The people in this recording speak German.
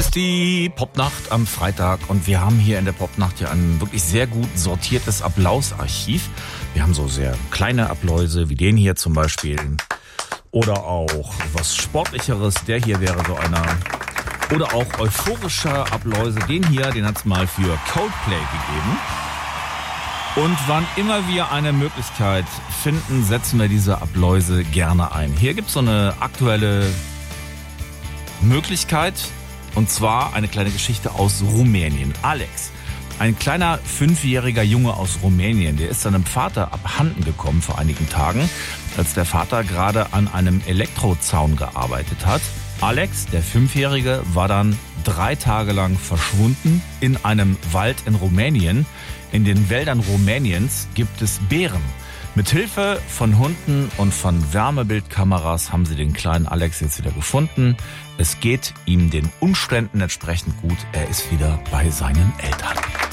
ist die Popnacht am Freitag und wir haben hier in der Popnacht ja ein wirklich sehr gut sortiertes Applausarchiv. Wir haben so sehr kleine Appläuse, wie den hier zum Beispiel. Oder auch was Sportlicheres, der hier wäre so einer. Oder auch euphorische Appläuse, den hier, den hat es mal für Coldplay gegeben. Und wann immer wir eine Möglichkeit finden, setzen wir diese Appläuse gerne ein. Hier gibt es so eine aktuelle Möglichkeit, und zwar eine kleine Geschichte aus Rumänien. Alex, ein kleiner 5-jähriger Junge aus Rumänien, der ist seinem Vater abhanden gekommen vor einigen Tagen, als der Vater gerade an einem Elektrozaun gearbeitet hat. Alex, der 5-Jährige, war dann 3 Tage lang verschwunden in einem Wald in Rumänien. In den Wäldern Rumäniens gibt es Bären. Mit Hilfe von Hunden und von Wärmebildkameras haben sie den kleinen Alex jetzt wieder gefunden. Es geht ihm den Umständen entsprechend gut. Er ist wieder bei seinen Eltern.